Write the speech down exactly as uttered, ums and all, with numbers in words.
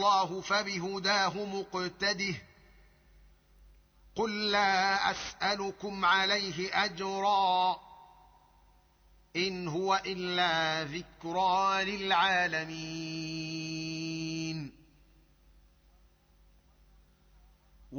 الله فبهداه مقتده قل لا أسألكم عليه أجرا إن هو إلا ذكرى للعالمين.